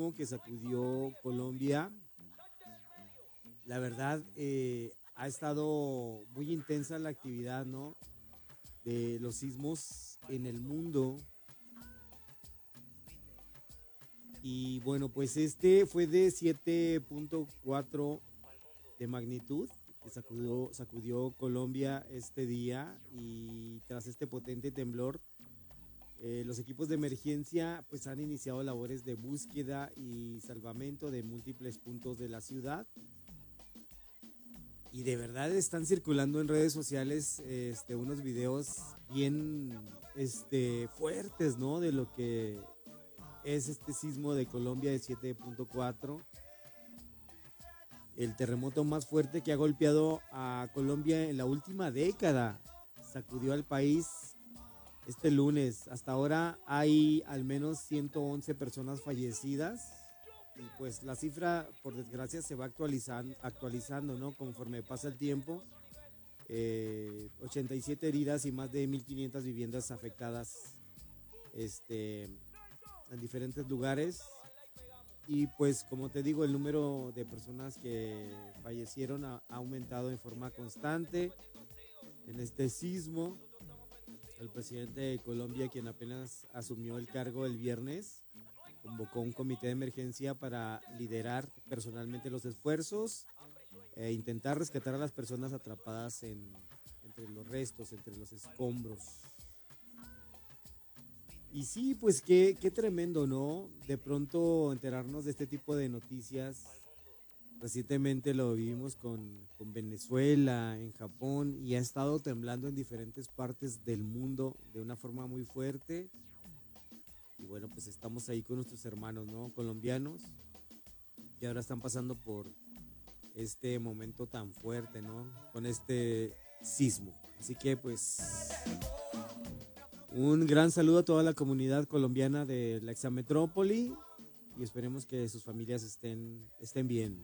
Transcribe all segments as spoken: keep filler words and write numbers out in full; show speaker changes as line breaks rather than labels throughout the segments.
sismo que sacudió Colombia, la verdad, eh, ha estado muy intensa la actividad, ¿no? De los sismos en el mundo. Y bueno, pues este fue de siete punto cuatro de magnitud, que sacudió, sacudió Colombia este día, y tras este potente temblor, eh, los equipos de emergencia pues han iniciado labores de búsqueda y salvamento de múltiples puntos de la ciudad. Y de verdad están circulando en redes sociales este, unos videos bien este, fuertes, ¿no? De lo que es este sismo de Colombia de siete punto cuatro. El terremoto más fuerte que ha golpeado a Colombia en la última década. Sacudió al país este lunes. Hasta ahora hay al menos ciento once personas fallecidas. Y pues la cifra, por desgracia, se va actualizando, actualizando, ¿no? Conforme pasa el tiempo. Eh, ochenta y siete heridas y más de mil quinientas viviendas afectadas este, en diferentes lugares. Y pues, como te digo, el número de personas que fallecieron ha, ha aumentado en forma constante en este sismo. El presidente de Colombia, quien apenas asumió el cargo el viernes, convocó un comité de emergencia para liderar personalmente los esfuerzos e intentar rescatar a las personas atrapadas en, entre los restos, entre los escombros. Y sí, pues qué, qué tremendo, ¿no? De pronto enterarnos de este tipo de noticias. Recientemente lo vivimos con, con Venezuela, en Japón, y ha estado temblando en diferentes partes del mundo de una forma muy fuerte. Y bueno, pues estamos ahí con nuestros hermanos, ¿no? Colombianos, que ahora están pasando por este momento tan fuerte, ¿no? Con este sismo. Así que pues un gran saludo a toda la comunidad colombiana de la Exametrópoli y esperemos que sus familias estén, estén bien.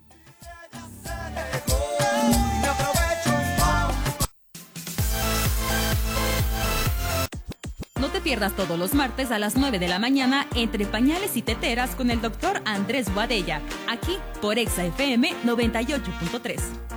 No te pierdas todos los martes a las nueve de la mañana Entre Pañales y Teteras con el doctor Andrés Boadella, aquí por Exa F M noventa y ocho punto tres.